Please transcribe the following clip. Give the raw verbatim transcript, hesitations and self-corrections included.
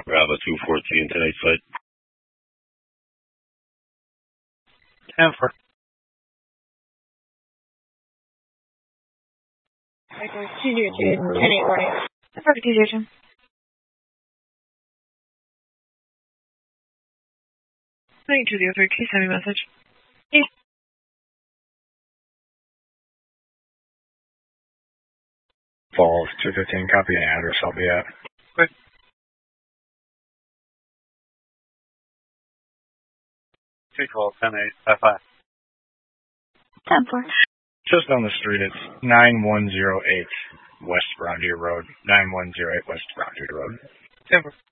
Bravo two fourteen, tonight's flight. ten four. two zero two, ten eight forty. Perfect, two zero two. Nine two zero three, can you send me a message? Yeah. Falls two fifteen, copy an address I'll be at. Good. two twelve, ten eight, five five. ten four. Just on the street, it's nine one zero eight West Brown Deer Road. nine one zero eight West Brown Deer Road. ten four.